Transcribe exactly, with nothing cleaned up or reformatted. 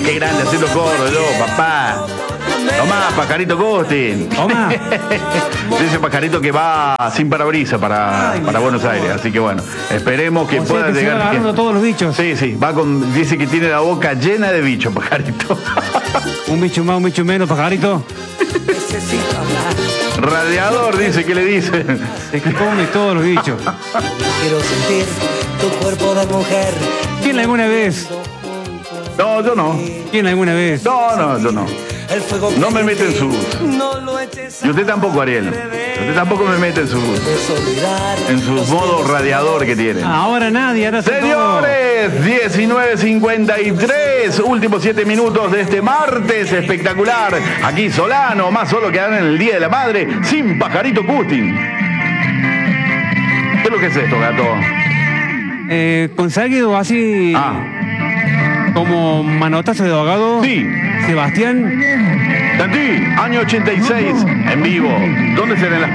Qué grande haciendo coro yo, papá. Tomá, Pajarito Costin. Toma. Dice Pajarito que va sin parabrisas para, para Buenos Aires. Así que bueno, esperemos que O sea, pueda que se va llegar. agarrando todos los bichos. Sí, sí, va con. Dice que tiene la boca llena de bichos, Pajarito. Un bicho más, un bicho menos, Pajarito. Radiador, dice que le dicen. Se come todos los bichos. Quiero sentir tu cuerpo de mujer. ¿Quién alguna vez? No, yo no. ¿Quién alguna vez? No, no, yo no. El fuego No me mete en sus. No lo eches Y usted tampoco, Ariel. Usted tampoco me mete en sus. olvidar. En sus modos radiador que tiene. Ahora nadie, ahora hace todo. Señores, diecinueve cincuenta y tres, últimos siete minutos de este martes espectacular. Aquí Solano, más solo que dan en el Día de la Madre, sin Pajarito Costin. ¿Qué es lo que es esto, gato? Eh, conseguido así Ah, como manotazo de ahogado. sí. Sebastián. Tantí, año ochenta y seis, en vivo. ¿Dónde serán las